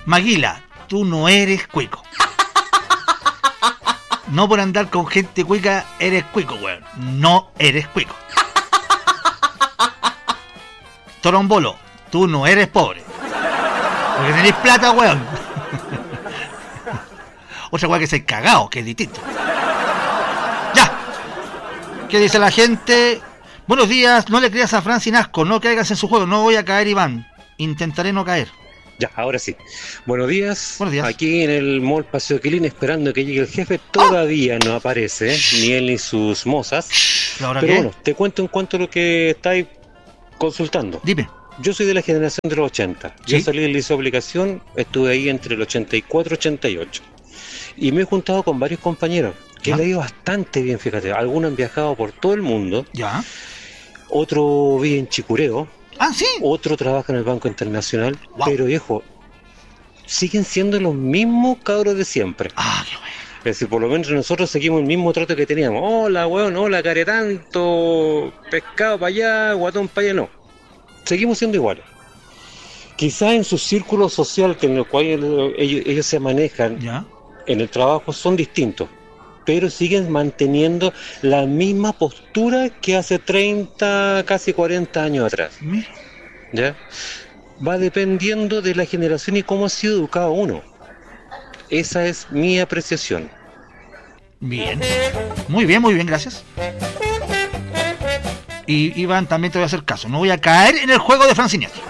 Maguila, tú no eres cuico. No por andar con gente cuica eres cuico, weón. No eres cuico. Torombolo, tú no eres pobre. Porque tenés plata, weón. Otra weón que se cagado, que es distinto. Ya. ¿Qué dice la gente? Buenos días, no le creas a Fran Sinasco, no caigas en su juego, no voy a caer, Iván. Intentaré no caer. Ya, ahora sí. Buenos días. Buenos días. Aquí en el Mall Paseo Quilín esperando que llegue el jefe. Todavía no aparece, ni él ni sus mozas. ¿Ahora Pero qué? bueno, te cuento en cuanto a lo que estáis consultando. Dime. Yo soy de la generación de los 80. ¿Sí? Yo salí del liceo de obligación, estuve ahí entre el 84 y 88. Y me he juntado con varios compañeros que ¿Ya? le ha ido bastante bien, fíjate. Algunos han viajado por todo el mundo. Ya. Otro vive en Chicureo. Ah, sí. Otro trabaja en el Banco Internacional. Wow. Pero viejo, siguen siendo los mismos cabros de siempre. Ah, qué bueno. Es decir, por lo menos nosotros seguimos el mismo trato que teníamos. Hola, weón, hola, caretanto, pescado para allá, guatón para allá, no. Seguimos siendo iguales. Quizás en su círculo social en el cual ellos se manejan, Ya. en el trabajo son distintos, pero siguen manteniendo la misma postura que hace 30, casi 40 años atrás. Mira. ¿Ya? Va dependiendo de la generación y cómo ha sido educado uno. Esa es mi apreciación. Bien. Muy bien, gracias. Y Iván, también te voy a hacer caso. No voy a caer en el juego de Fran Sinasco.